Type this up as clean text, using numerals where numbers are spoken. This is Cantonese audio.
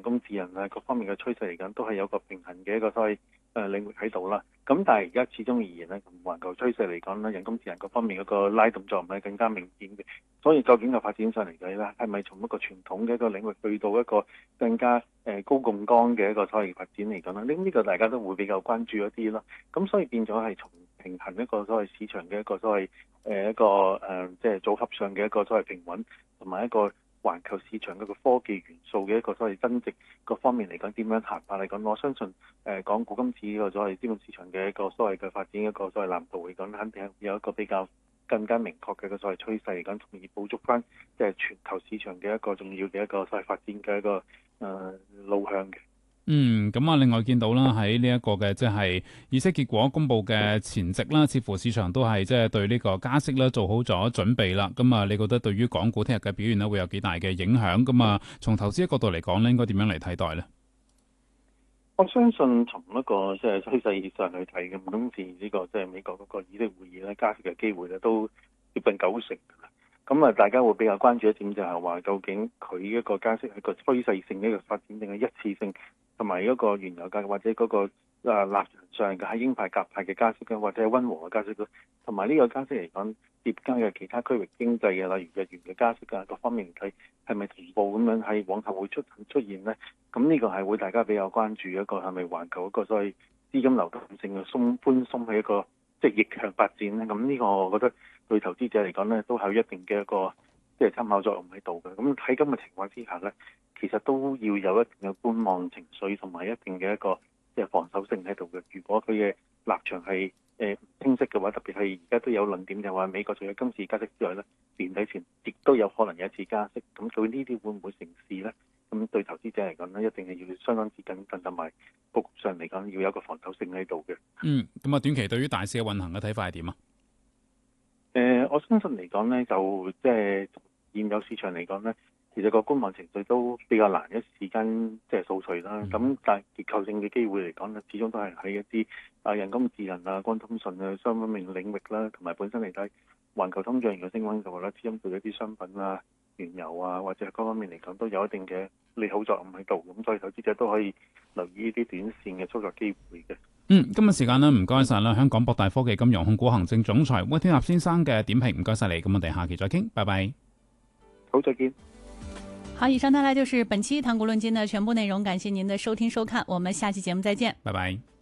工智能啊各方面嘅趨勢嚟講，都係有個平衡嘅一個所謂領域喺度啦。咁但係而家始終而言咧，環球趨勢嚟講咧，人工智能各方面嗰個拉動作用係更加明顯嘅。所以究竟個發展上嚟計咧，係咪從一個傳統嘅一個領域去到一個更加高槓桿嘅一個所謂發展嚟講咧？呢個大家都會比較關注一啲咯。咁所以變咗係從平衡一個所謂市場嘅一個所謂即係組合上嘅一個所謂平穩，同埋一個環球市場嗰個科技元素嘅一個所謂增值各方面嚟講點樣行法嚟講，我相信港股今次呢個所謂資本市場嘅一個所謂嘅發展一個所謂藍圖嚟講，肯定係有一個比較更加明確嘅一個所謂趨勢嚟講，從而捕捉翻即係全球市場嘅一個重要嘅一個所謂發展嘅一個路向嘅。 咁啊，另外見到啦，喺呢一個嘅即係議息結果公布嘅前夕啦，似乎市場都係即係對呢個加息咧做好咗準備啦。咁啊，你覺得對於港股聽日嘅表現咧會有幾大嘅影響？咁啊，從投資角度嚟講咧，應該點樣嚟睇待咧？ 我相信從一個即係趨勢上去睇嘅，今次呢個即係美國嗰個議息會議咧，加息嘅機會咧都接近90%。咁啊，大家會比較關注一點就係話，究竟佢一個加息係個趨勢性嘅一個發展，定係一次性，同埋嗰個原油價或者嗰個立場上嘅係鷹派鴿派嘅加息嘅，或者係溫和嘅加息嘅，同埋呢個加息嚟講疊加嘅其他區域經濟嘅，例如日元嘅加息啊，各方面嚟睇係咪同步咁樣係往後會出現呢？咁呢個係會大家比較關注一個係咪環球一個所謂資金流動性嘅寬鬆係一個即係逆向發展呢？咁呢個我覺得對投資者嚟講呢，都係有一定嘅一個即係參考作用喺度嘅。咁喺咁嘅情況之下呢，其實都要有一定嘅觀望情緒同埋一定嘅一個即係防守性喺度嘅。如果佢嘅立場係唔清晰嘅話，特別係而家都有論點就話美國除咗今次加息之外呢，年底前亦都有可能有一次加息。咁對呢啲會唔會成事呢？咁對投資者嚟講呢，一定係要相當之謹慎，同埋佈局上嚟講要有一個防守性喺度嘅。 咁啊，短期對於大市嘅運行嘅睇法係點啊？ 我相信嚟講呢，就即係現有市場嚟講呢，其實個觀望情緒都比較難一時間即係掃除啦。咁但係結構性嘅機會嚟講呢，始終都係喺一啲人工智能啊、光通訊啊相關領域啦，同埋本身嚟睇環球通脹嘅升溫嘅話咧，始終對一啲商品啊、原油啊或者各方面嚟講都有一定嘅利好作用喺度。咁所以投資者都可以留意呢啲短線嘅操作機會嘅。 今日時間呢，唔該晒啦，香港博大科技金融控股行政總裁溫天納先生嘅點評，唔該晒你。咁我哋下期再傾，拜拜。 好，再見。 好，以上帶來就是本期談股論金的全部內容，感謝您的收聽收看，我們下期節目再見， 拜拜。